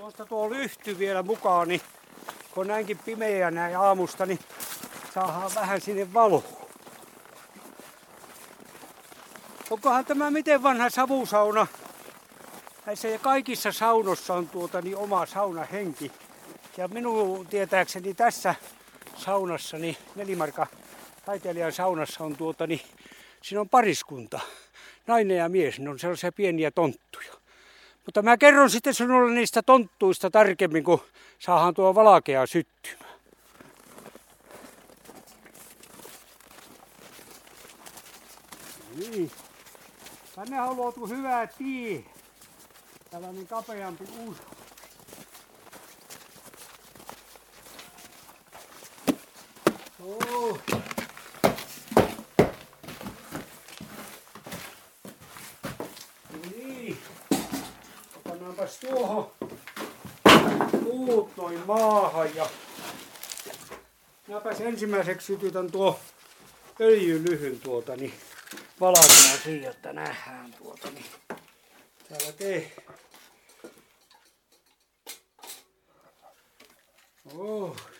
Tuosta tuo lyhty vielä mukaan, niin kun on näinkin pimeä näin aamusta, niin saadaan vähän sinne valoa. Onkohan tämä miten vanha savusauna? Näissä kaikissa saunossa on oma saunahenki. Ja minun tietääkseni tässä saunassa, niin Veli-Markan taiteilijan saunassa on siinä on pariskunta. Nainen ja mies, ne on sellaisia pieniä tonttuja. Mutta mä kerron sitten sinulle niistä tonttuista tarkemmin, kun saadaan tuo valkea syttymään. Niin. Tänne on luotu hyvä tie. Tällainen kapeampi usko. Oh. Niin. Pannaanpas tuohon puut noin maahan ja minäpäs ensimmäiseksi sytytän tuo öljylyhyn niin valkeaa siihen, että nähdään niin täällä tehdään. Oh.